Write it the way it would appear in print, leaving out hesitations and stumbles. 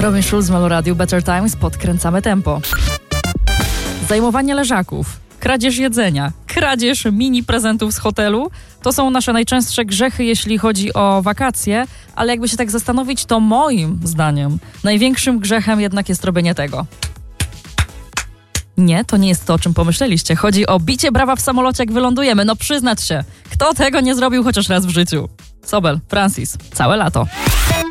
Robin Schulz, Melo Radio, Better Times, podkręcamy tempo. Zajmowanie leżaków, kradzież jedzenia, kradzież mini prezentów z hotelu to są nasze najczęstsze grzechy, jeśli chodzi o wakacje, ale jakby się tak zastanowić, to moim zdaniem największym grzechem jednak jest robienie tego. Nie, to nie jest to, o czym pomyśleliście. Chodzi o bicie brawa w samolocie, jak wylądujemy. No przyznać się, kto tego nie zrobił chociaż raz w życiu? Sobel, Francis, całe lato.